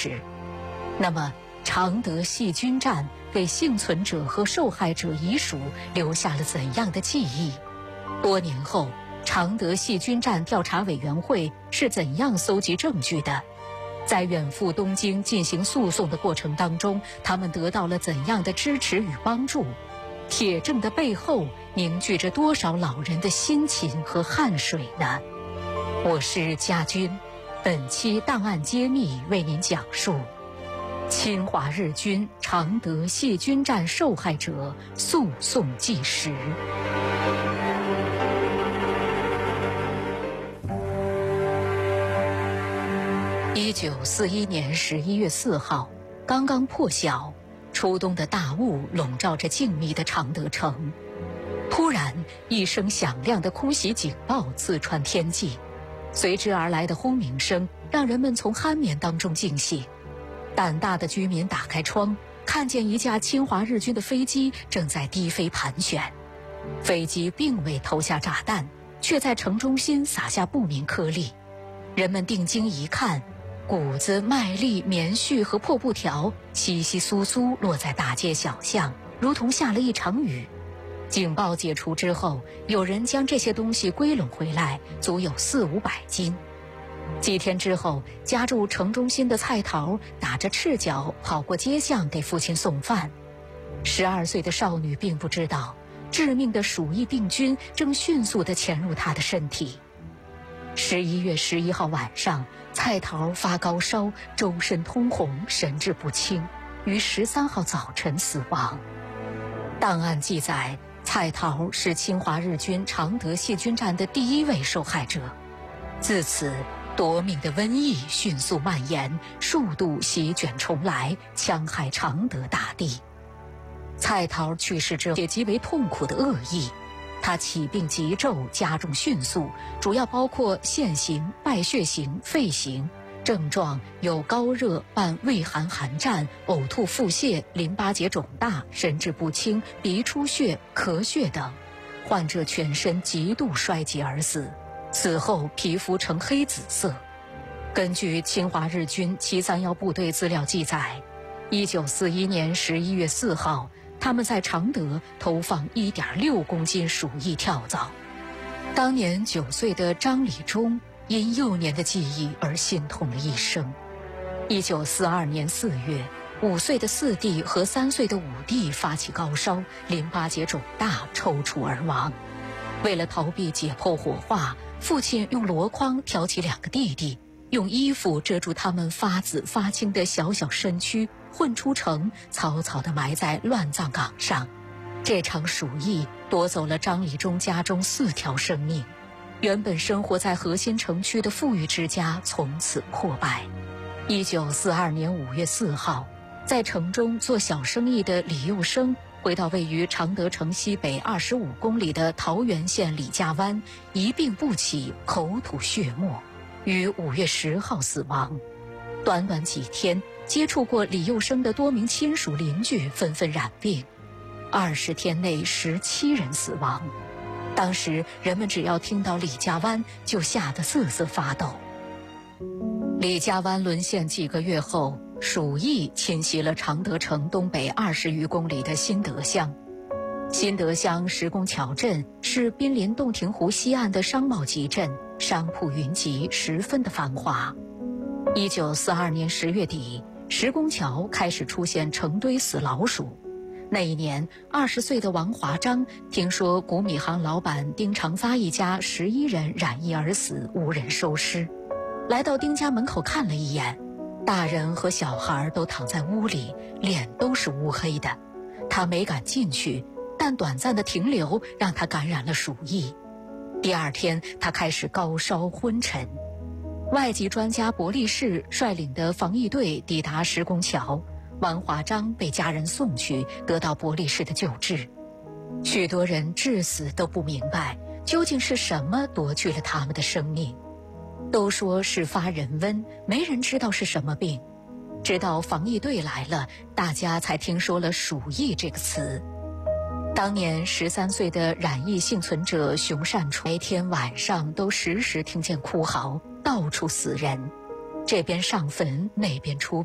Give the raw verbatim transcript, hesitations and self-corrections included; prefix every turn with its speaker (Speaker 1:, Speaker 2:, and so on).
Speaker 1: 事。那么常德细菌战给幸存者和受害者遗属留下了怎样的记忆？多年后，常德细菌战调查委员会是怎样搜集证据的？在远赴东京进行诉讼的过程当中，他们得到了怎样的支持与帮助？铁证的背后凝聚着多少老人的辛勤和汗水呢？我是家军，本期档案揭秘为您讲述侵华日军常德细菌战受害者诉讼纪实。一九四一年十一月四号，刚刚破晓，初冬的大雾笼罩着静谧的常德城。突然，一声响亮的空袭警报刺穿天际，随之而来的轰鸣声让人们从酣眠当中惊醒。胆大的居民打开窗，看见一架侵华日军的飞机正在低飞盘旋。飞机并未投下炸弹，却在城中心撒下不明颗粒。人们定睛一看，谷子、麦粒、棉絮和破布条稀稀疏疏落在大街小巷，如同下了一场雨。警报解除之后，有人将这些东西归拢回来，足有四五百斤。几天之后，家住城中心的蔡桃打着赤脚跑过街巷给父亲送饭。十二岁的少女并不知道，致命的鼠疫病菌正迅速地潜入她的身体。十一月十一号晚上，蔡桃发高烧，周身通红，神志不清，于十三号早晨死亡。档案记载，蔡桃是侵华日军常德细菌战的第一位受害者。自此，夺命的瘟疫迅速蔓延，数度席卷重来，戕害常德大地。蔡桃去世之后也极为痛苦的恶疫，他起病急骤，加重迅速，主要包括腺型、败血型、肺型，症状有高热伴畏寒寒战、呕吐腹泻、淋巴结肿大、神志不清、鼻出血、咳血等。患者全身极度衰竭而死，死后皮肤呈黑紫色。根据侵华日军七三一部队资料记载，一九四一年十一月四号，他们在常德投放一点六公斤鼠疫跳蚤。当年九岁的张礼忠因幼年的记忆而心痛了一生。一九四二年四月，五岁的四弟和三岁的五弟发起高烧，淋巴结肿大，抽搐而亡。为了逃避解剖火化，父亲用箩筐挑起两个弟弟，用衣服遮住他们发紫发青的小小身躯，混出城，草草地埋在乱葬岗上。这场鼠疫夺走了张礼忠家中四条生命，原本生活在核心城区的富裕之家从此破败。一九四二年五月四号，在城中做小生意的李佑生回到位于常德城西北二十五公里的桃源县李家湾，一病不起，口吐血沫，于五月十号死亡。短短几天，接触过李佑生的多名亲属邻居纷纷染病，二十天内十七人死亡。当时人们只要听到李家湾就吓得瑟瑟发抖。李家湾沦陷几个月后，鼠疫侵袭了常德城东北二十余公里的新德乡。新德乡石拱桥镇是濒临洞庭湖西岸的商贸集镇，商铺云集，十分的繁华。一九四二年十月底，石拱桥开始出现成堆死老鼠。那一年，二十岁的王华章听说谷米行老板丁长发一家十一人染疫而死，无人收尸，来到丁家门口看了一眼，大人和小孩都躺在屋里，脸都是乌黑的。他没敢进去，但短暂的停留让他感染了鼠疫。第二天，他开始高烧昏沉。外籍专家伯利士率领的防疫队抵达石拱桥，王华章被家人送去，得到伯利士的救治。许多人至死都不明白，究竟是什么夺去了他们的生命。都说是发人瘟，没人知道是什么病。直到防疫队来了，大家才听说了鼠疫这个词。当年十三岁的染疫幸存者熊善初，每天晚上都时时听见哭嚎，到处死人，这边上坟，那边出